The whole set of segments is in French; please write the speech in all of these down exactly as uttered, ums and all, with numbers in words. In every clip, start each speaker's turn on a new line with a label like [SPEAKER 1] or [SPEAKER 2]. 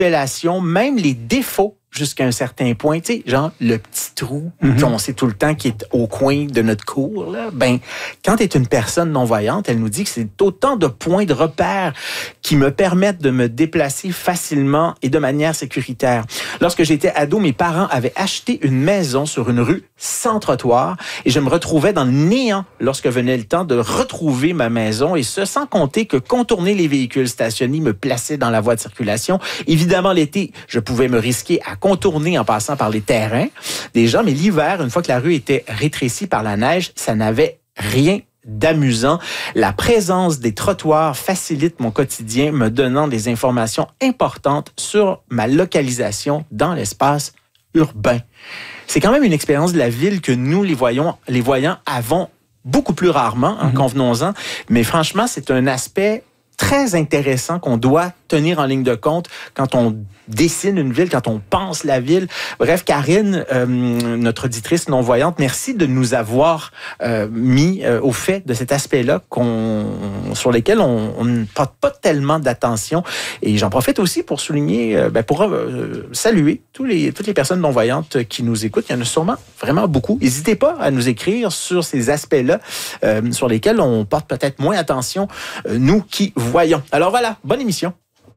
[SPEAKER 1] manipulations, même les défauts jusqu'à un certain point, tu sais, genre le petit trou mm-hmm. qu'on sait tout le temps qui est au coin de notre cour, là, ben, quand tu es une personne non-voyante, elle nous dit que c'est autant de points de repère qui me permettent de me déplacer facilement et de manière sécuritaire. Lorsque j'étais ado, mes parents avaient acheté une maison sur une rue sans trottoir et je me retrouvais dans le néant lorsque venait le temps de retrouver ma maison, et ce, sans compter que contourner les véhicules stationnés me plaçait dans la voie de circulation. Évidemment, l'été, je pouvais me risquer à contourner en passant par les terrains déjà, mais l'hiver, une fois que la rue était rétrécie par la neige, ça n'avait rien d'amusant. La présence des trottoirs facilite mon quotidien, me donnant des informations importantes sur ma localisation dans l'espace urbain. C'est quand même une expérience de la ville que nous, les voyants, les voyants avons beaucoup plus rarement, hein, mm-hmm. convenons-en, mais franchement, c'est un aspect très intéressant qu'on doit tenir en ligne de compte quand on dessine une ville, quand on pense la ville. Bref, Karine, euh, notre auditrice non-voyante, merci de nous avoir euh, mis euh, au fait de cet aspect-là qu'on, sur lesquels on, on ne porte pas tellement d'attention. Et j'en profite aussi pour souligner, euh, ben pour euh, saluer tous les, toutes les personnes non-voyantes qui nous écoutent. Il y en a sûrement vraiment beaucoup. N'hésitez pas à nous écrire sur ces aspects-là euh, sur lesquels on porte peut-être moins attention, euh, nous qui voyons. Alors voilà, bonne émission.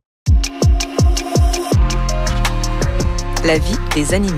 [SPEAKER 2] La vie des animaux.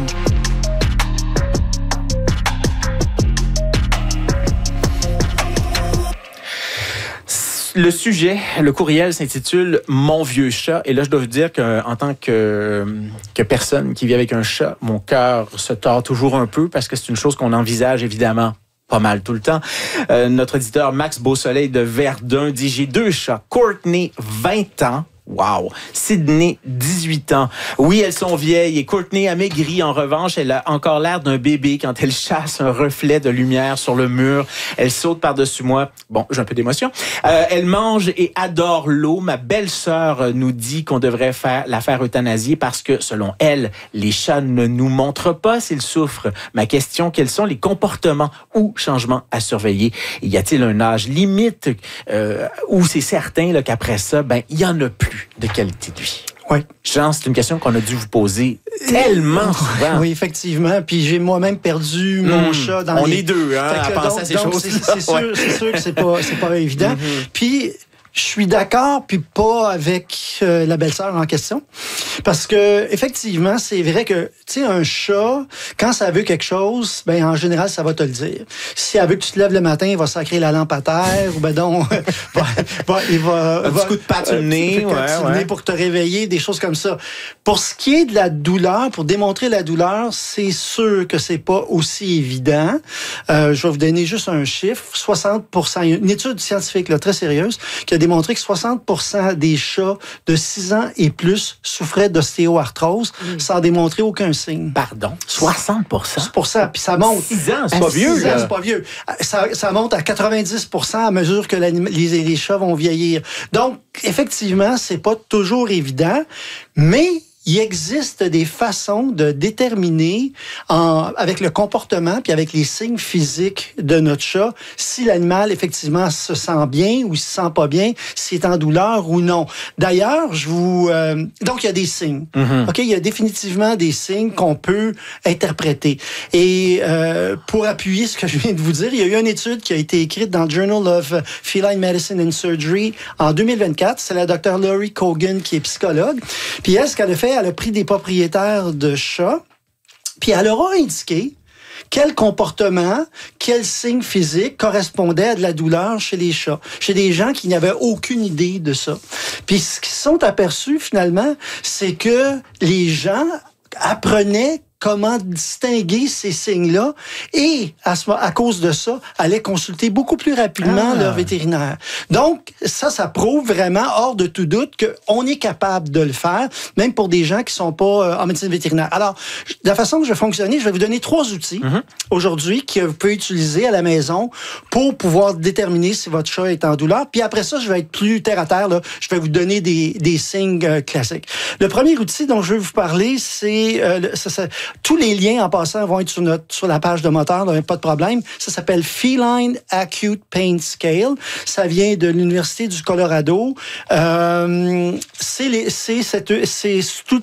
[SPEAKER 1] Le sujet, le courriel s'intitule « Mon vieux chat ». Et là, je dois vous dire qu'en tant que, que personne qui vit avec un chat, mon cœur se tord toujours un peu parce que c'est une chose qu'on envisage évidemment pas mal tout le temps. Euh, notre éditeur Max Beausoleil de Verdun dit « J'ai deux chats. Courtney, vingt ans. Wow! Sydney, dix-huit ans. Oui, elles sont vieilles et Courtney a maigri. En revanche, elle a encore l'air d'un bébé quand elle chasse un reflet de lumière sur le mur. Elle saute par-dessus moi. Bon, j'ai un peu d'émotion. Euh, elle mange et adore l'eau. Ma belle-sœur nous dit qu'on devrait faire la faire euthanasier parce que, selon elle, les chats ne nous montrent pas s'ils souffrent. Ma question, quels sont les comportements ou changements à surveiller? Et y a-t-il un âge limite euh, où c'est certain là, qu'après ça, ben, il y en a plus de qualité de vie?
[SPEAKER 3] Oui.
[SPEAKER 1] Jean, c'est une question qu'on a dû vous poser tellement souvent.
[SPEAKER 3] Oui, effectivement. Puis j'ai moi-même perdu mon mmh. chat dans
[SPEAKER 1] On
[SPEAKER 3] les...
[SPEAKER 1] est deux, hein, à penser
[SPEAKER 3] donc,
[SPEAKER 1] à ces
[SPEAKER 3] donc,
[SPEAKER 1] choses.
[SPEAKER 3] C'est, c'est, sûr, ouais. c'est sûr que c'est pas, c'est pas évident. Mmh. Puis je suis d'accord, puis pas avec euh, la belle-sœur en question. Parce que, effectivement, c'est vrai que, tu sais, un chat, quand ça veut quelque chose, ben en général, ça va te le dire. Si elle veut que tu te lèves le matin, il va sacrer la lampe à terre, ou ben donc, va, va, il va...
[SPEAKER 1] Un
[SPEAKER 3] va,
[SPEAKER 1] petit coup de patte sur le nez,
[SPEAKER 3] ouais,
[SPEAKER 1] ouais, ouais.
[SPEAKER 3] pour te réveiller, des choses comme ça. Pour ce qui est de la douleur, pour démontrer la douleur, c'est sûr que c'est pas aussi évident. Euh, je vais vous donner juste un chiffre. soixante pour cent, une étude scientifique là, très sérieuse qui a démontré que soixante pour cent des chats de six ans et plus souffraient d'ostéoarthrose mmh. sans démontrer aucun signe.
[SPEAKER 1] Pardon? soixante pour cent?
[SPEAKER 3] Pour ça. Puis ça monte.
[SPEAKER 1] six ans, c'est pas vieux.
[SPEAKER 3] six ans, c'est pas vieux. Ça, ça monte à quatre-vingt-dix pour cent à mesure que les, les chats vont vieillir. Donc, effectivement, c'est pas toujours évident, mais il existe des façons de déterminer en, avec le comportement puis avec les signes physiques de notre chat si l'animal effectivement se sent bien ou se sent pas bien, s'il est en douleur ou non. D'ailleurs, je vous euh, donc il y a des signes. Mm-hmm. OK, il y a définitivement des signes qu'on peut interpréter. Et euh, pour appuyer ce que je viens de vous dire, il y a eu une étude qui a été écrite dans le Journal of Feline Medicine and Surgery en deux mille vingt-quatre. C'est la docteure Laurie Cogan qui est psychologue. Puis elle, ce qu'elle a fait, elle a pris des propriétaires de chats, puis elle leur a indiqué quel comportement, quel signe physique correspondait à de la douleur chez les chats, chez des gens qui n'avaient aucune idée de ça. Puis ce qu'ils se sont aperçus finalement, c'est que les gens apprenaient comment distinguer ces signes-là et, à, ce, à cause de ça, allaient consulter beaucoup plus rapidement ah. leur vétérinaire. Donc, ça, ça prouve vraiment, hors de tout doute, qu'on est capable de le faire, même pour des gens qui sont pas euh, en médecine vétérinaire. Alors, de la façon que je vais fonctionner, je vais vous donner trois outils mm-hmm. aujourd'hui que vous pouvez utiliser à la maison pour pouvoir déterminer si votre chat est en douleur. Puis après ça, je vais être plus terre-à-terre, là. Je vais vous donner des, des signes euh, classiques. Le premier outil dont je veux vous parler, c'est... Euh, ça, ça, tous les liens, en passant, vont être sur, notre, sur la page de moteur, donc pas de problème. Ça s'appelle Feline Acute Pain Scale. Ça vient de l'Université du Colorado. Euh, c'est, les, c'est, cette, c'est cet